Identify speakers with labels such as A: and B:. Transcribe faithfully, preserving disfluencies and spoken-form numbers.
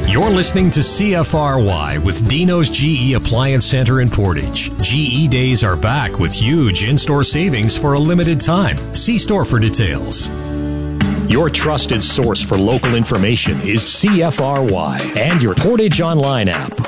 A: You're listening to C F R Y with Dino's G E Appliance Center in Portage. G E Days are back with huge in-store savings for a limited time. See store for details. Your trusted source for local information is C F R Y and your Portage Online app.